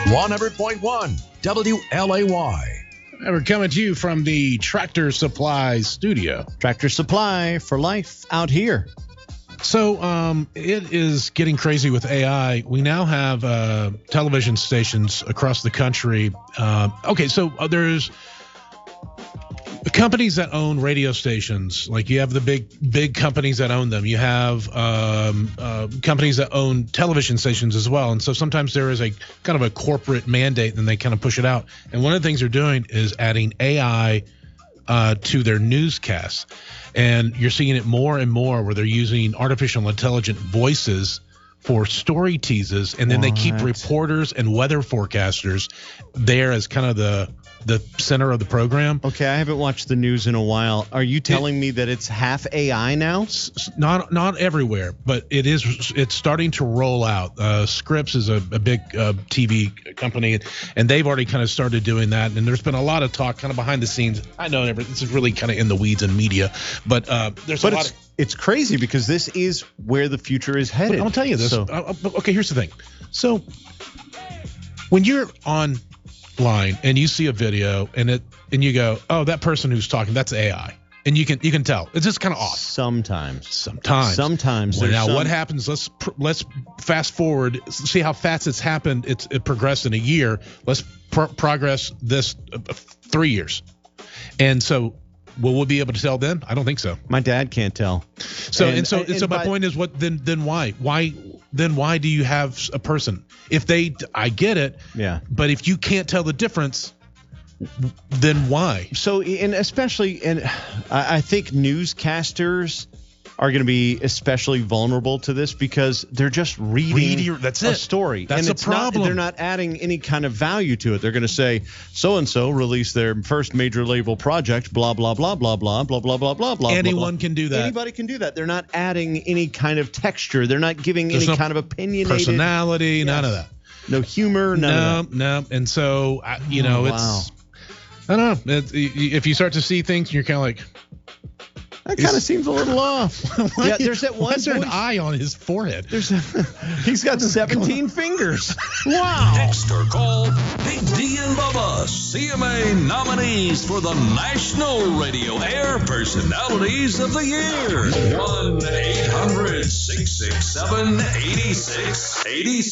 100.1 WLAY. We're coming to you from the Tractor Supply studio. Tractor Supply for life out here. So it is getting crazy with AI. We now have television stations across the country. There's companies that own radio stations. Like you have the big companies that own them. You have companies that own television stations as well. And so sometimes there is a kind of a corporate mandate, and they kind of push it out. And one of the things they're doing is adding AI to their newscasts. And you're seeing it more and more where they're using artificial intelligent voices for story teases, and then they keep reporters and weather forecasters there as kind of the center of the program. Okay, I haven't watched the news in a while. Are you telling me that it's half AI now? Not everywhere, but it's starting to roll out. Scripps is a big TV company, and they've already kind of started doing that. And there's been a lot of talk kind of behind the scenes. I know this is really kind of in the weeds in media, but there's a lot of... It's crazy because this is where the future is headed. I'll tell you this. Okay, here's the thing. So when you're online and you see a video and you go, oh, that person who's talking, that's AI, and you can tell it's just kind of off. Sometimes. Well, now what happens? Let's fast forward. See how fast it's happened. It progressed in a year. Let's progress this 3 years, and so. Will we be able to tell then? I don't think so. My dad can't tell. So my point is, what then? Why do you have a person? I get it. Yeah. But if you can't tell the difference, then why? So, I think newscasters are going to be especially vulnerable to this because they're just reading a story. That's a problem. They're not adding any kind of value to it. They're going to say, so-and-so released their first major label project, blah, blah, blah, blah, blah, blah, blah, blah, blah, blah. Anyone can do that. Anybody can do that. They're not adding any kind of texture. They're not giving any kind of opinionated... personality, none of that. No humor, none of that. No. And so, it's... I don't know. If you start to see things, and you're kind of like... That kind of seems a little off. Yeah, there's that one. Why's there an eye on his forehead? He's got 17 fingers. Wow. Text or call Big D and Bubba, CMA nominees for the National Radio Air Personalities of the Year. 1-800-667-8686.